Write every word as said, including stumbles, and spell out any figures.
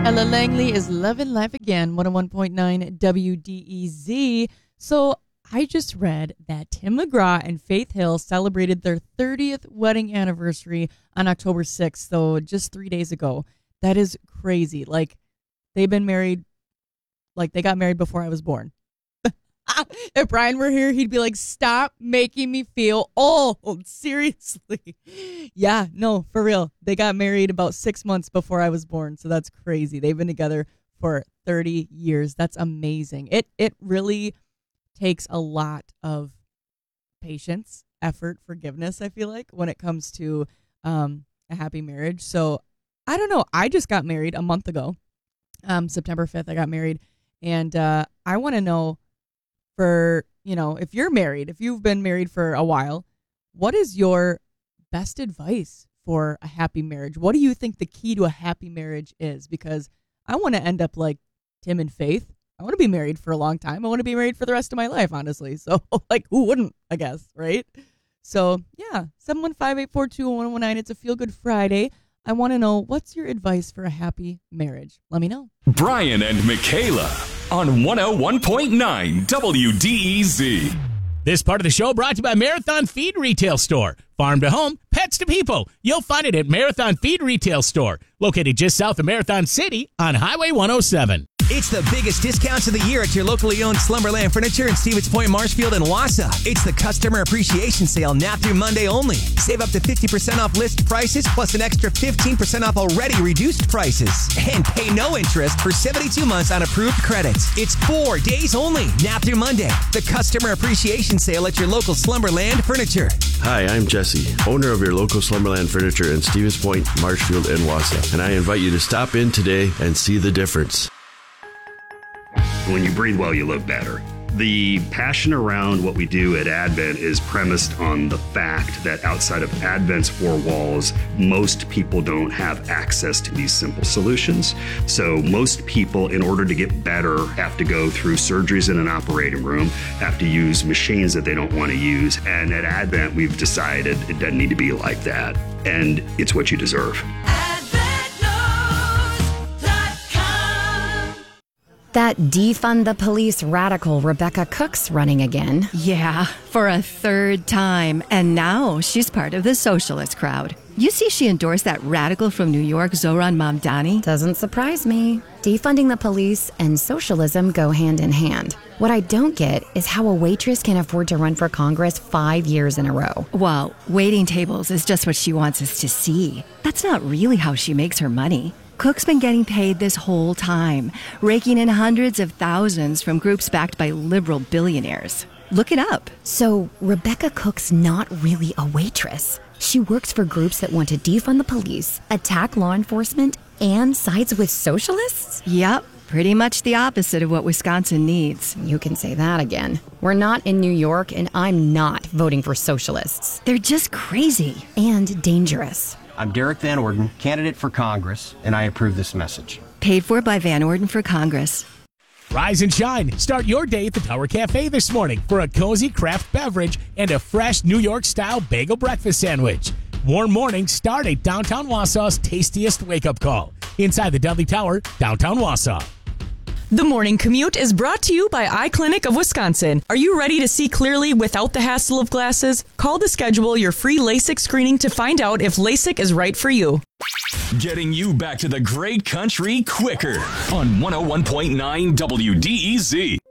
Ella Langley is loving life again, one oh one point nine W D E Z. So I just read that Tim McGraw and Faith Hill celebrated their thirtieth wedding anniversary on October sixth, so just three days ago. That is crazy. Like, they've been married, like they got married before I was born. If Brian were here, he'd be like, stop making me feel old. Seriously. Yeah, no, for real. They got married about six months before I was born. So that's crazy. They've been together for thirty years. That's amazing. It it really takes a lot of patience, effort, forgiveness, I feel like, when it comes to um, a happy marriage. So I don't know. I just got married a month ago. Um, September fifth, I got married. And uh, I want to know, for, you know, if you're married, if you've been married for a while, what is your best advice for a happy marriage? What do you think the key to a happy marriage is? Because I want to end up like Tim and Faith. I want to be married for a long time. I want to be married for the rest of my life, honestly. So, like, who wouldn't, I guess, right? So, yeah, seven one five, eight four two, one one nine. It's a Feel Good Friday. I want to know, what's your advice for a happy marriage? Let me know. Brian and Michaela on one oh one point nine W D E Z. This part of the show brought to you by Marathon Feed Retail Store. Farm to home, pets to people. You'll find it at Marathon Feed Retail Store, located just south of Marathon City on Highway one oh seven. It's the biggest discounts of the year at your locally owned Slumberland Furniture in Stevens Point, Marshfield, and Wausau. It's the Customer Appreciation Sale now through Monday only. Save up to fifty percent off list prices plus an extra fifteen percent off already reduced prices. And pay no interest for seventy-two months on approved credits. It's four days only now through Monday. The Customer Appreciation Sale at your local Slumberland Furniture. Hi, I'm Jesse, owner of your local Slumberland Furniture in Stevens Point, Marshfield, and Wausau. And I invite you to stop in today and see the difference. When you breathe well, you live better. The passion around what we do at Advent is premised on the fact that outside of Advent's four walls, most people don't have access to these simple solutions. So most people, in order to get better, have to go through surgeries in an operating room, have to use machines that they don't want to use. And at Advent, we've decided it doesn't need to be like that. And it's what you deserve. That defund the police radical Rebecca Cook's running again. Yeah, for a third time. And now she's part of the socialist crowd. You see she endorsed that radical from New York, Zohran Mamdani? Doesn't surprise me. Defunding the police and socialism go hand in hand. What I don't get is how a waitress can afford to run for Congress five years in a row. Well, waiting tables is just what she wants us to see. That's not really how she makes her money. Cook's been getting paid this whole time, raking in hundreds of thousands from groups backed by liberal billionaires. Look it up. So Rebecca Cook's not really a waitress. She works for groups that want to defund the police, attack law enforcement, and sides with socialists? Yep, pretty much the opposite of what Wisconsin needs. You can say that again. We're not in New York, and I'm not voting for socialists. They're just crazy. And dangerous. I'm Derek Van Orden, candidate for Congress, and I approve this message. Paid for by Van Orden for Congress. Rise and shine. Start your day at the Tower Cafe this morning for a cozy craft beverage and a fresh New York-style bagel breakfast sandwich. Warm mornings start at downtown Wausau's tastiest wake-up call. Inside the Dudley Tower, downtown Wausau. The morning commute is brought to you by Eye Clinic of Wisconsin. Are you ready to see clearly without the hassle of glasses? Call to schedule your free LASIK screening to find out if LASIK is right for you. Getting you back to the great country quicker on one oh one point nine W D E Z.